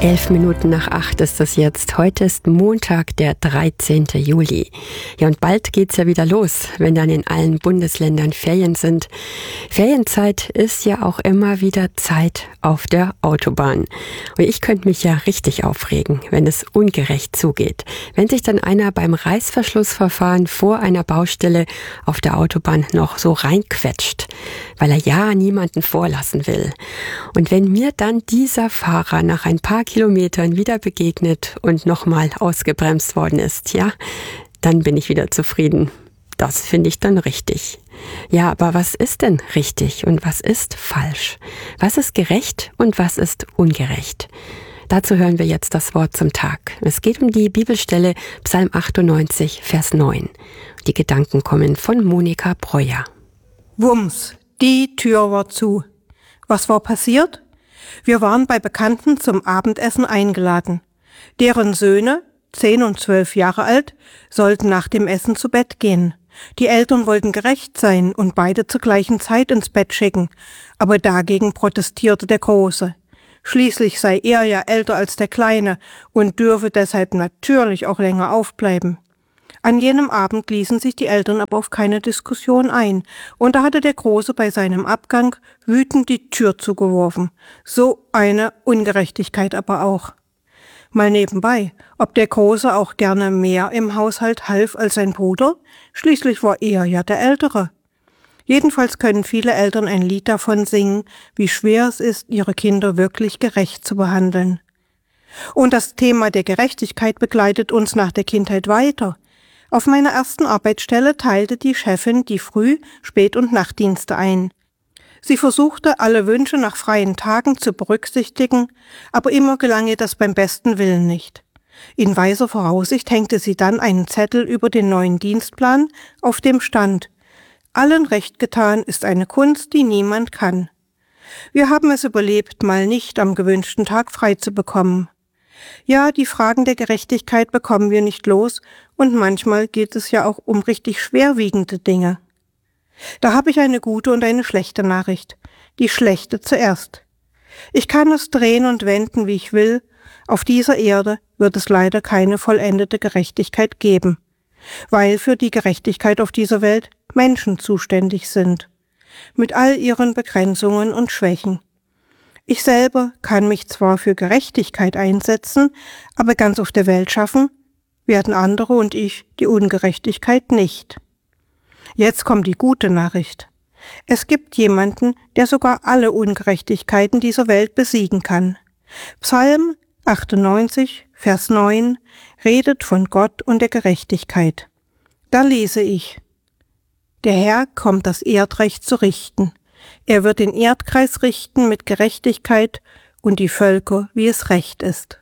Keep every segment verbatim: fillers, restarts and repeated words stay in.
Elf Minuten nach acht ist es jetzt. Heute ist Montag, der dreizehnte Juli. Ja, und bald geht's ja wieder los, wenn dann in allen Bundesländern Ferien sind. Ferienzeit ist ja auch immer wieder Zeit auf der Autobahn. Und ich könnte mich ja richtig aufregen, wenn es ungerecht zugeht. Wenn sich dann einer beim Reißverschlussverfahren vor einer Baustelle auf der Autobahn noch so reinquetscht, weil er ja niemanden vorlassen will. Und wenn mir dann dieser Fahrer nach ein paar Kilometern wieder begegnet und nochmal ausgebremst worden ist, ja, dann bin ich wieder zufrieden. Das finde ich dann richtig. Ja, aber was ist denn richtig und was ist falsch? Was ist gerecht und was ist ungerecht? Dazu hören wir jetzt das Wort zum Tag. Es geht um die Bibelstelle Psalm achtundneunzig, Vers neun. Die Gedanken kommen von Monika Breuer. Wumms, die Tür war zu. Was war passiert? Wir waren bei Bekannten zum Abendessen eingeladen. Deren Söhne, zehn und zwölf Jahre alt, sollten nach dem Essen zu Bett gehen. Die Eltern wollten gerecht sein und beide zur gleichen Zeit ins Bett schicken, aber dagegen protestierte der Große. Schließlich sei er ja älter als der Kleine und dürfe deshalb natürlich auch länger aufbleiben. An jenem Abend ließen sich die Eltern aber auf keine Diskussion ein, und da hatte der Große bei seinem Abgang wütend die Tür zugeworfen. So eine Ungerechtigkeit aber auch. Mal nebenbei, ob der Große auch gerne mehr im Haushalt half als sein Bruder? Schließlich war er ja der Ältere. Jedenfalls können viele Eltern ein Lied davon singen, wie schwer es ist, ihre Kinder wirklich gerecht zu behandeln. Und das Thema der Gerechtigkeit begleitet uns nach der Kindheit weiter. Auf meiner ersten Arbeitsstelle teilte die Chefin die Früh-, Spät- und Nachtdienste ein. Sie versuchte, alle Wünsche nach freien Tagen zu berücksichtigen, aber immer gelang ihr das beim besten Willen nicht. In weiser Voraussicht hängte sie dann einen Zettel über den neuen Dienstplan, auf dem stand: Allen recht getan ist eine Kunst, die niemand kann. Wir haben es überlebt, mal nicht am gewünschten Tag frei zu bekommen. Ja, die Fragen der Gerechtigkeit bekommen wir nicht los, und manchmal geht es ja auch um richtig schwerwiegende Dinge. Da habe ich eine gute und eine schlechte Nachricht. Die schlechte zuerst. Ich kann es drehen und wenden, wie ich will. Auf dieser Erde wird es leider keine vollendete Gerechtigkeit geben, weil für die Gerechtigkeit auf dieser Welt Menschen zuständig sind, mit all ihren Begrenzungen und Schwächen. Ich selber kann mich zwar für Gerechtigkeit einsetzen, aber ganz auf der Welt schaffen werden andere und ich die Ungerechtigkeit nicht. Jetzt kommt die gute Nachricht. Es gibt jemanden, der sogar alle Ungerechtigkeiten dieser Welt besiegen kann. Psalm achtundneunzig, Vers neun redet von Gott und der Gerechtigkeit. Da lese ich: Der Herr kommt das Erdreich zu richten. Er wird den Erdkreis richten mit Gerechtigkeit und die Völker, wie es recht ist.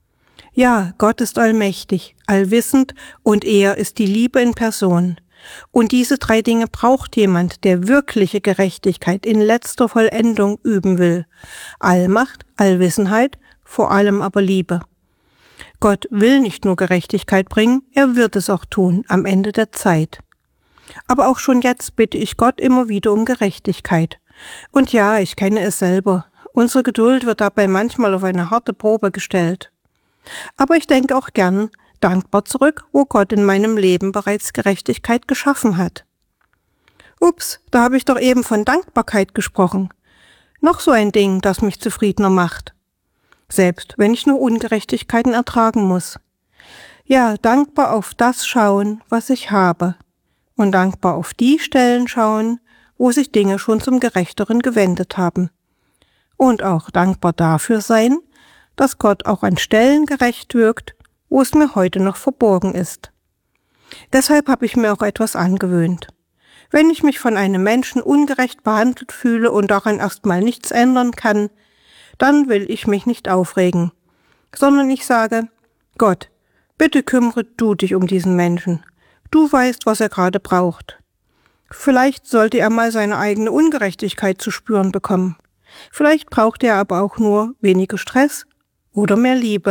Ja, Gott ist allmächtig, allwissend, und er ist die Liebe in Person. Und diese drei Dinge braucht jemand, der wirkliche Gerechtigkeit in letzter Vollendung üben will. Allmacht, Allwissenheit, vor allem aber Liebe. Gott will nicht nur Gerechtigkeit bringen, er wird es auch tun, am Ende der Zeit. Aber auch schon jetzt bitte ich Gott immer wieder um Gerechtigkeit. Und ja, ich kenne es selber. Unsere Geduld wird dabei manchmal auf eine harte Probe gestellt. Aber ich denke auch gern dankbar zurück, wo Gott in meinem Leben bereits Gerechtigkeit geschaffen hat. Ups, da habe ich doch eben von Dankbarkeit gesprochen. Noch so ein Ding, das mich zufriedener macht. Selbst wenn ich nur Ungerechtigkeiten ertragen muss. Ja, dankbar auf das schauen, was ich habe. Und dankbar auf die Stellen schauen, wo sich Dinge schon zum Gerechteren gewendet haben. Und auch dankbar dafür sein, dass Gott auch an Stellen gerecht wirkt, wo es mir heute noch verborgen ist. Deshalb habe ich mir auch etwas angewöhnt. Wenn ich mich von einem Menschen ungerecht behandelt fühle und daran erstmal nichts ändern kann, dann will ich mich nicht aufregen, sondern ich sage: Gott, bitte kümmere du dich um diesen Menschen. Du weißt, was er gerade braucht. Vielleicht sollte er mal seine eigene Ungerechtigkeit zu spüren bekommen. Vielleicht braucht er aber auch nur weniger Stress oder mehr Liebe.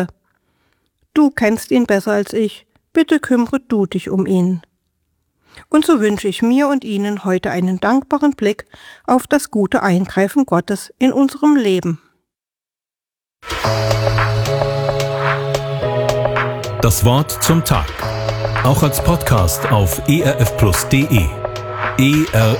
Du kennst ihn besser als ich. Bitte kümmere du dich um ihn. Und so wünsche ich mir und Ihnen heute einen dankbaren Blick auf das gute Eingreifen Gottes in unserem Leben. Das Wort zum Tag. Auch als Podcast auf erfplus punkt de. E R